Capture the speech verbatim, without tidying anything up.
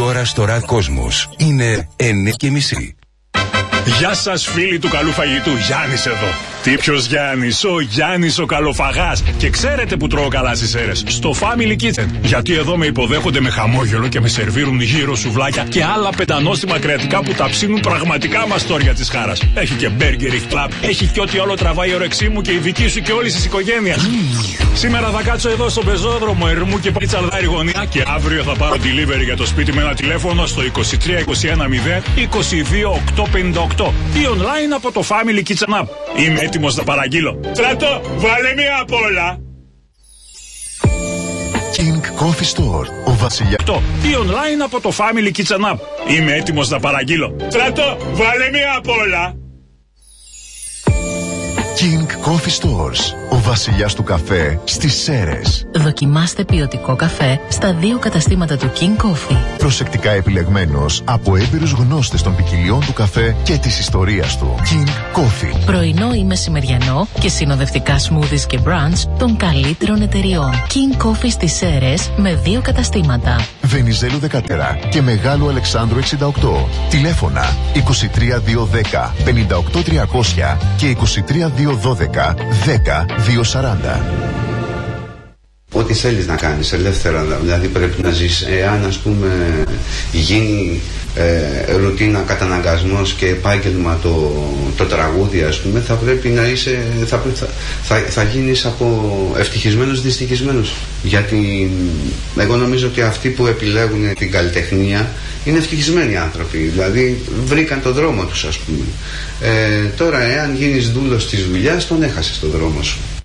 ώρα στο Ραδ Κόσμος. Είναι εννιά και μισή. Γεια σας φίλοι του καλού φαγητού, Γιάννης εδώ. Τι ποιος Γιάννης, ο Γιάννης ο καλοφαγάς. Και ξέρετε που τρώω καλά στις Σέρρες? Στο Family Kitchen. Γιατί εδώ με υποδέχονται με χαμόγελο και με σερβίρουν γύρω σουβλάκια και άλλα πεντανόστιμα κρεατικά που τα ψήνουν πραγματικά μαστόρια της χάρας. Έχει και μπέργκερ, κλαμπ, έχει και ό,τι όλο τραβάει η όρεξή μου και η δική σου και όλης της οικογένειας. Mm. Σήμερα θα κάτσω εδώ στο πεζόδρομο Ερμού και Πίτσαλδάρη γωνία και αύριο θα πάρω delivery για το σπίτι με ένα τηλέφωνο στο είκοσι τρία είκοσι ένα μηδέν είκοσι δύο οκτακόσια πενήντα οκτώ ή online από το Family Kitchen App. Είμαι έτοιμος να παραγγείλω. Στρατό, βάλε μία απ' όλα. King Coffee Store, ο βασιλιάς. Ή online από το Family Kitchen App. Είμαι έτοιμος να παραγγείλω. Στρατό, βάλε μία απ' όλα. King Coffee Stores, ο βασιλιάς του καφέ στις Σέρρες. Δοκιμάστε ποιοτικό καφέ στα δύο καταστήματα του King Coffee. Προσεκτικά επιλεγμένος από έμπειρους γνώστες των ποικιλιών του καφέ και της ιστορίας του. King Coffee. Πρωινό ή μεσημεριανό και συνοδευτικά smoothies και brunch των καλύτερων εταιριών. King Coffee στις Σέρρες με δύο καταστήματα. Βενιζέλου δεκατέσσερα και Μεγάλου Αλεξάνδρου εξήντα οκτώ. Τηλέφωνα είκοσι τρία διακόσια δέκα πενήντα οκτώ τριακόσια και είκοσι τρία διακόσια δώδεκα δέκα διακόσια σαράντα. Ό,τι θέλεις να κάνεις ελεύθερα, δηλαδή πρέπει να ζεις. Εάν ας πούμε γίνει ε, ρουτίνα, καταναγκασμός και επάγγελμα το, το τραγούδι, ας πούμε, θα πρέπει να είσαι, θα, θα, θα, θα γίνεις από ευτυχισμένους δυστυχισμένους. Γιατί εγώ νομίζω ότι αυτοί που επιλέγουν την καλλιτεχνία είναι ευτυχισμένοι άνθρωποι, δηλαδή βρήκαν το δρόμο τους, ας πούμε. Ε, τώρα εάν γίνεις δούλος της δουλειάς, τον έχασες το δρόμο σου.